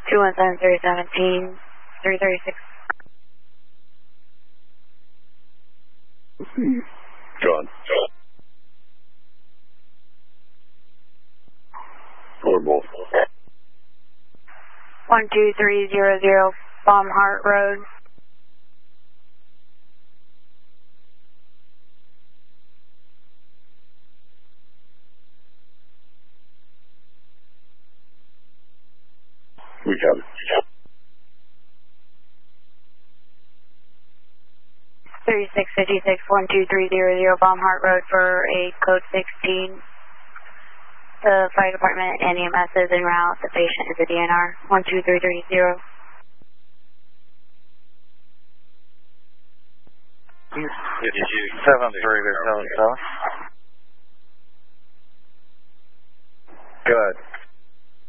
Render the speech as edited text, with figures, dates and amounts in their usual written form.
217-317, 336. John. Or both. 12300, Baumhart Road. We got it. 3656, 12300, Baumhart Road for a code 16. The fire department and EMS is en route. The patient is a DNR. 12330. 7-3, Good.